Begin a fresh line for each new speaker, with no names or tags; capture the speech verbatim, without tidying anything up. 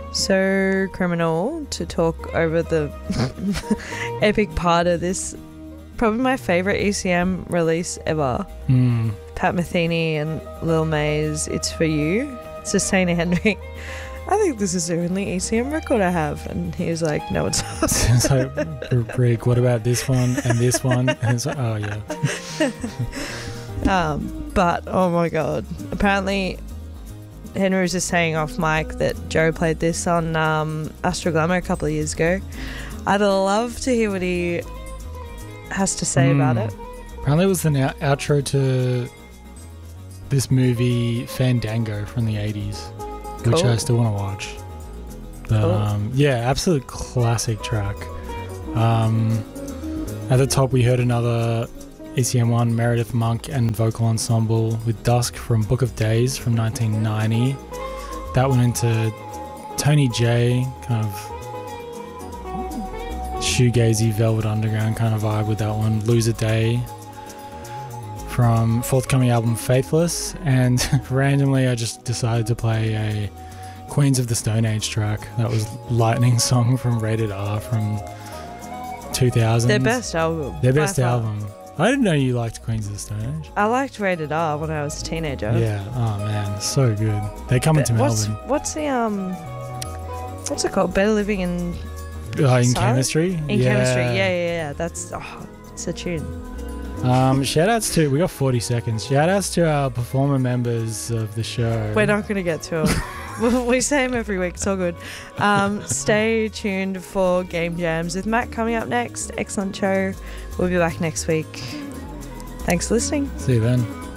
So criminal to talk over the epic part of this. Probably my favourite E C M release ever.
Mm.
Pat Metheny and Lil May's It's For You. It's Sustainer Henry. I think this is the only E C M record I have. And he was like, no, it's not.
It's like, Rick, what about this one and this one? And it's like, oh, yeah.
um, but, oh my God. Apparently, Henry was just saying off mic that Joe played this on um, Astro Glamour a couple of years ago. I'd love to hear what he has to say mm. about it.
Apparently it was the out- outro to this movie Fandango from the eighties, cool. which I still want to watch. But, cool. um, yeah, absolute classic track. Um, at the top we heard another E C M one, Meredith Monk and vocal ensemble with Dusk from Book of Days from nineteen ninety. That went into Tony J, kind of shoegazy Velvet Underground kind of vibe with that one. Lose a Day from forthcoming album Faithless, and randomly I just decided to play a Queens of the Stone Age track. That was Lightning Song from Rated R from two thousand.
Their best album.
Their best album. I didn't know you liked Queens of the Stone Age.
I liked Rated R when I was a teenager.
Yeah. Oh man, so good. They come into
what's,
Melbourne.
What's the um? What's it called? Better Living in.
Uh, in Chemistry.
In
yeah.
Chemistry. Yeah, yeah, yeah. That's oh, it's a tune.
Um, shout outs to we got forty seconds. Shout outs to our performer members of the show.
We're not gonna get to them. We say them every week. It's all good. Um, stay tuned for Game Jams with Matt coming up next. Excellent show. We'll be back next week. Thanks for listening.
See you then.